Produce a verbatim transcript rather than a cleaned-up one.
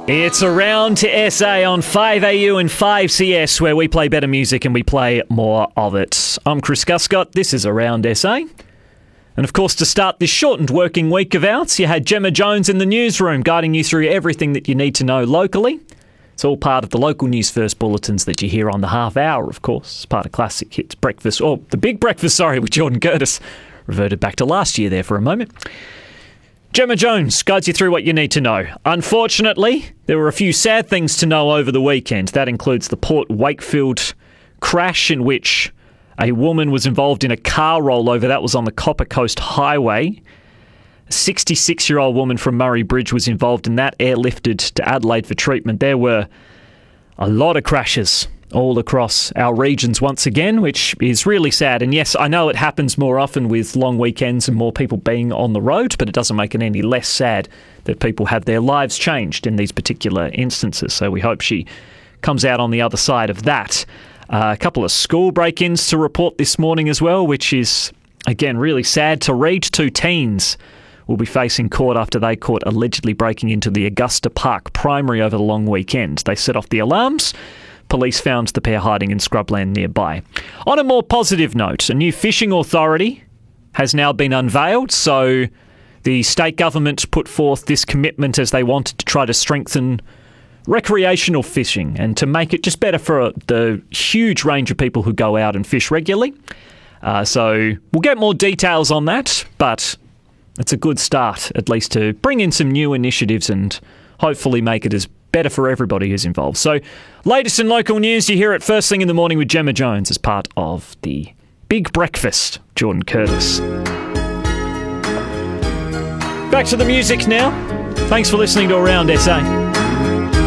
It's Around to S A on five A U and five C S, where we play better music and we play more of it. I'm Chris Guscott. This is Around S A. And of course, to start this shortened working week of ours, you had Gemma Jones in the newsroom guiding you through everything that you need to know locally. It's all part of the local News First bulletins that you hear on the half hour, of course. It's part of Classic Hits Breakfast, or the Big Breakfast, sorry, with Jordan Curtis. Reverted back to last year there for a moment. Gemma Jones guides you through what you need to know. Unfortunately, there were a few sad things to know over the weekend. That includes the Port Wakefield crash in which a woman was involved in a car rollover. That was on the Copper Coast Highway. A sixty-six-year-old woman from Murray Bridge was involved in that, airlifted to Adelaide for treatment. There were a lot of crashes all across our regions once again, which is really sad. And yes, I know it happens more often with long weekends and more people being on the road, but it doesn't make it any less sad that people have their lives changed in these particular instances. So we hope she comes out on the other side of that. Uh, a couple of school break-ins to report this morning as well, which is, again, really sad to read. Two teens will be facing court after they caught allegedly breaking into the Augusta Park Primary over the long weekend. They set off the alarms. Police found the pair hiding in scrubland nearby. On a more positive note, a new fishing authority has now been unveiled. So the state government put forth this commitment as they wanted to try to strengthen recreational fishing and to make it just better for the huge range of people who go out and fish regularly. Uh, so we'll get more details on that, but it's a good start, at least, to bring in some new initiatives and hopefully make it as better for everybody who's involved. So, latest in local news, you hear it first thing in the morning with Gemma Jones as part of the Big Breakfast. Jordan Curtis. Back to the music now. Thanks for listening to Around S A.